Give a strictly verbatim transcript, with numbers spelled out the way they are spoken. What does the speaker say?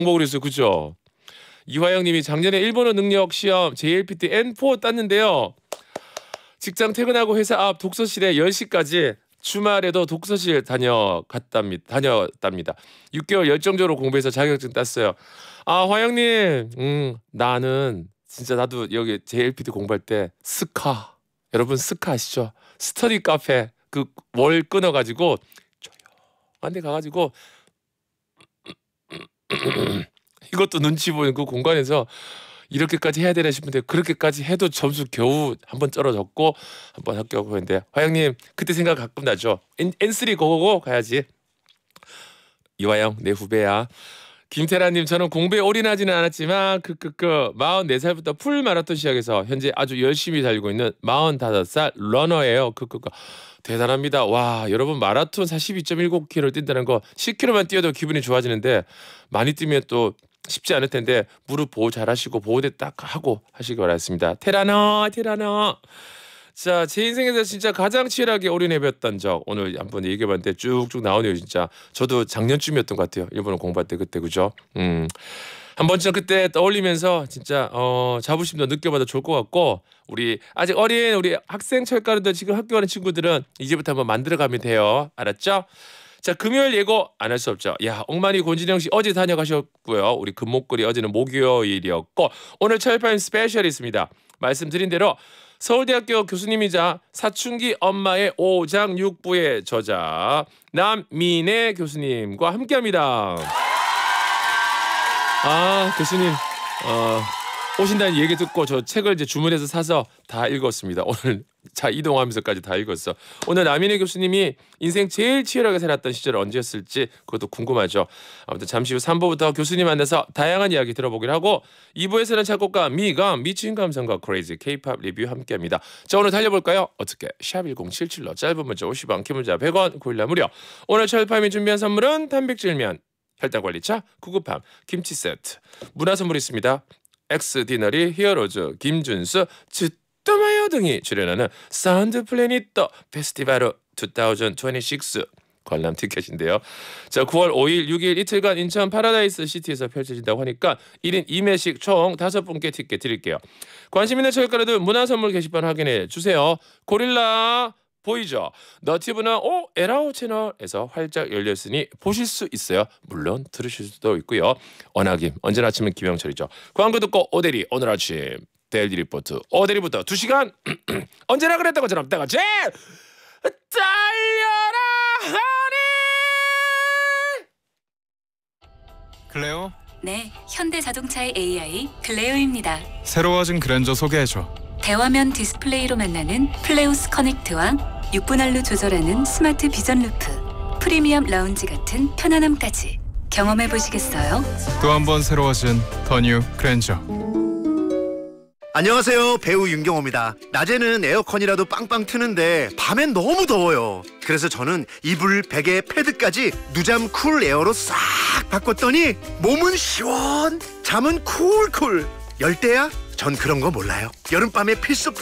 홍보 그랬어요. 그죠? 이화영님이 작년에 일본어 능력 시험 제이엘피티 엔 사 땄는데요. 직장 퇴근하고 회사 앞 독서실에 열 시까지 주말에도 독서실 다녀갔답니다. 다녔답니다. 육 개월 열정적으로 공부해서 자격증 땄어요. 아 화영님, 음 나는 진짜 나도 여기 제이엘피티 공부할 때 스카 여러분 스카 아시죠? 스터디 카페 그 월 끊어가지고 조용한 데 가가지고 이것도 눈치 보이는 그 공간에서 이렇게까지 해야 되나 싶은데 그렇게까지 해도 점수 겨우 한번 떨어졌고 한번 합격하고 했는데 화영님 그때 생각 가끔 나죠. 엔 쓰리 고고고 가야지. 이화영 내 후배야. 김태라님 저는 공부에 올인하지는 않았지만 크크크 마흔네 살부터 풀 마라톤 시작해서 현재 아주 열심히 달리고 있는 마흔다섯 살 러너예요. 크크크 대단합니다. 와 여러분 마라톤 사십이 점 일구 킬로미터를 뛴다는 거 십 킬로미터만 뛰어도 기분이 좋아지는데 많이 뛰면 또 쉽지 않을 텐데 무릎 보호 잘 하시고 보호대 딱 하고 하시기 바랍니다. 테라너 테라너. 자, 제 인생에서 진짜 가장 치열하게 올인해봤던 적 오늘 한번 얘기해봤는데 쭉쭉 나오네요. 진짜 저도 작년쯤이었던 것 같아요. 일본어 공부할 때 그때 그죠? 음. 한 번쯤 그때 떠올리면서 진짜 어, 자부심도 느껴봐도 좋을 것 같고 우리 아직 어린 우리 학생 철가루들 지금 학교 가는 친구들은 이제부터 한번 만들어가면 돼요. 알았죠? 자 금요일 예고 안 할 수 없죠. 야 옥만이 권진영 씨 어제 다녀가셨고요. 우리 금목걸이 어제는 목요일이었고 오늘 철파임 스페셜이 있습니다. 말씀드린 대로 서울대학교 교수님이자 사춘기 엄마의 오장육부의 저자 남민혜 교수님과 함께합니다. 아 교수님 어, 오신다는 얘기 듣고 저 책을 이제 주문해서 사서 다 읽었습니다. 오늘 차 이동하면서까지 다 읽었어. 오늘 남인혜 교수님이 인생 제일 치열하게 살았던 시절 언제였을지 그것도 궁금하죠. 아무튼 잠시 후 삼 부부터 교수님 만나서 다양한 이야기 들어보기로 하고 이 부에서는 작곡가 미감 미친 감성과 크레이지 K-팝 리뷰 함께합니다. 자 오늘 달려볼까요? 어떻게 샵 일공칠칠로 짧은 문자 오십 원 긴 문자 백 원 고일라 무료. 오늘 철파임이 준비한 선물은 단백질면 혈당관리차 구급함 김치 세트 문화 선물 있습니다. 엑스디너리 히어로즈 김준수 즈또마요 등이 출연하는 사운드 플래닛 더 페스티벌 이천이십육 관람 티켓인데요. 자 구월 오일 육일 이틀간 인천 파라다이스 시티에서 펼쳐진다고 하니까 일 인 이 매씩 총 다섯 분께 티켓 드릴게요. 관심 있는 철가루들 문화 선물 게시판 확인해 주세요. 고릴라 보이죠? 너티브나 오 에라오 채널에서 활짝 열렸으니 보실 수 있어요. 물론 들으실 수도 있고요. 언하김 언제나 아침은 김영철이죠. 광고 듣고 오대리 오늘 아침 데일리 리포트 오대리부터 두 시간 언제나 그랬던 것처럼 때가 제일 달려라 하니 클레오? 네, 현대자동차의 에이아이 클레오입니다. 새로워진 그랜저 소개해줘. 대화면 디스플레이로 만나는 플레우스 커넥트와 육 분 할로 조절하는 스마트 비전 루프, 프리미엄 라운지 같은 편안함까지 경험해 보시겠어요? 또 한 번 새로워진 더 뉴 그랜저. 안녕하세요, 배우 윤경호입니다. 낮에는 에어컨이라도 빵빵 트는데 밤엔 너무 더워요. 그래서 저는 이불, 베개, 패드까지 누잠 쿨 에어로 싹 바꿨더니 몸은 시원, 잠은 쿨쿨. 열대야? 전 그런 거 몰라요. 여름밤의 필수